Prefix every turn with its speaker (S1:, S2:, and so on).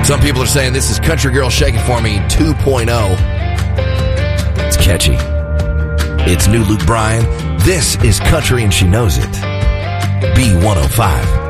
S1: Some people are saying this is Country Girl Shake It For Me 2.0. It's catchy. It's new Luke Bryan. This is Country and She Knows It. B105.